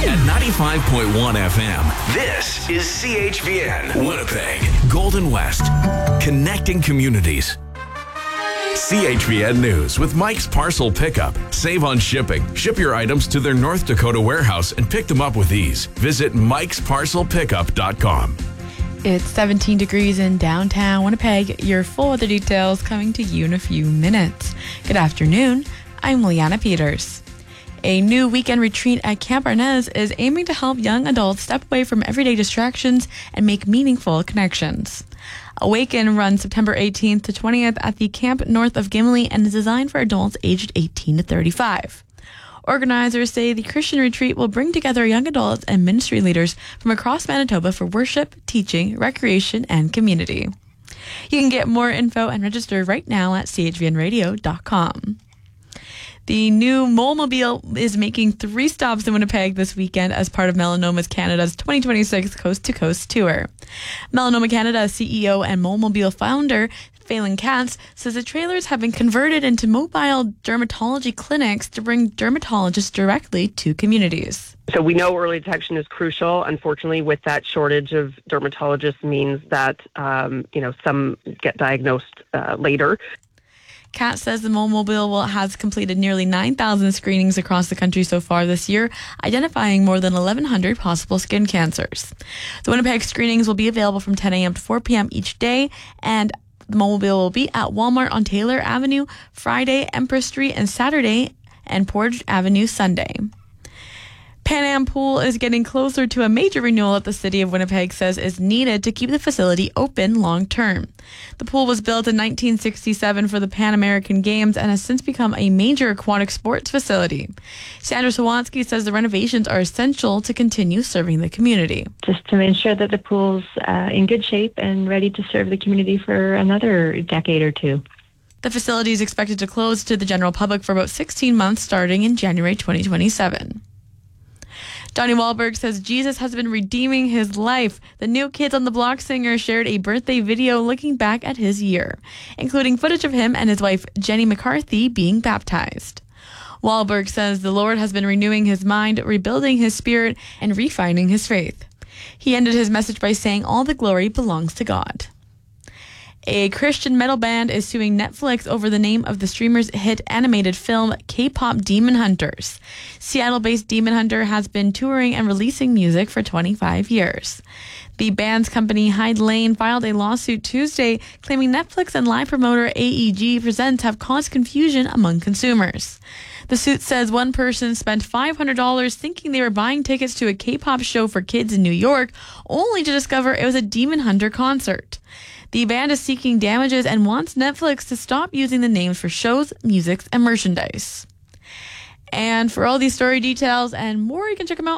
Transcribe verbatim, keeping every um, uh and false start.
At ninety-five point one F M, this is C H V N, Winnipeg, Golden West, connecting communities. C H V N News with Mike's Parcel Pickup. Save on shipping. Ship your items to their North Dakota warehouse and pick them up with ease. Visit mikes parcel pickup dot com. It's seventeen degrees in downtown Winnipeg. Your full weather details coming to you in a few minutes. Good afternoon. I'm Liana Peters. A new weekend retreat at Camp Arnez is aiming to help young adults step away from everyday distractions and make meaningful connections. Awaken runs September eighteenth to twentieth at the camp north of Gimli and is designed for adults aged eighteen to thirty-five. Organizers say the Christian retreat will bring together young adults and ministry leaders from across Manitoba for worship, teaching, recreation, and community. You can get more info and register right now at c h v n radio dot com. The new Molemobile is making three stops in Winnipeg this weekend as part of Melanoma Canada's twenty twenty-six Coast to Coast Tour. Melanoma Canada C E O and Molemobile founder Phelan Katz says the trailers have been converted into mobile dermatology clinics to bring dermatologists directly to communities. So we know early detection is crucial. Unfortunately, with that shortage of dermatologists means that, um, you know, some get diagnosed uh, later. Katz says the Molemobile will, has completed nearly nine thousand screenings across the country so far this year, identifying more than eleven hundred possible skin cancers. The Winnipeg screenings will be available from ten a.m. to four p.m. each day, and the Molemobile will be at Walmart on Taylor Avenue Friday, Empress Street, and Saturday, and Portage Avenue Sunday. Pan Am Pool is getting closer to a major renewal that the City of Winnipeg says is needed to keep the facility open long term. The pool was built in nineteen sixty-seven for the Pan American Games and has since become a major aquatic sports facility. Sandra Sawansky says the renovations are essential to continue serving the community. Just to ensure that the pool's uh, in good shape and ready to serve the community for another decade or two. The facility is expected to close to the general public for about sixteen months starting in January twenty twenty-seven. Donnie Wahlberg says Jesus has been redeeming his life. The New Kids on the Block singer shared a birthday video looking back at his year, including footage of him and his wife Jenny McCarthy being baptized. Wahlberg says the Lord has been renewing his mind, rebuilding his spirit, and refining his faith. He ended his message by saying all the glory belongs to God. A Christian metal band is suing Netflix over the name of the streamer's hit animated film K-pop Demon Hunters. Seattle-based Demon Hunter has been touring and releasing music for twenty-five years. The band's company Hyde Lane filed a lawsuit Tuesday claiming Netflix and live promoter A E G Presents have caused confusion among consumers. The suit says one person spent five hundred dollars thinking they were buying tickets to a K-pop show for kids in New York, only to discover it was a Demon Hunter concert. The band is seeking damages and wants Netflix to stop using the names for shows, music, and merchandise. And for all these story details and more, you can check them out